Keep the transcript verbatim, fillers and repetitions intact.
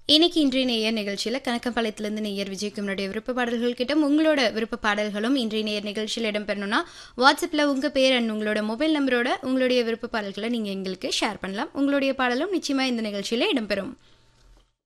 இன்னைக்கு இன்றைய நேயர் நிகழ்ச்சியில் கணக்கம்பாளையத்திலிருந்து நேயர் விஜயகுமாரோடைய விருப்ப பாடல்கள் கிட்ட உங்களோட விருப்ப பாடல்களும் இன்றைய நேயர் நிகழ்ச்சியில் இடம்பெறணும்னா வாட்ஸ்அப்பில் உங்கள் பேர் அண்ட் உங்களோட மொபைல் நம்பரோட உங்களுடைய விருப்ப பாடல்களை நீங்கள் எங்களுக்கு ஷேர் பண்ணலாம். உங்களுடைய பாடலும் நிச்சயமாக இந்த நிகழ்ச்சியில் இடம்பெறும்.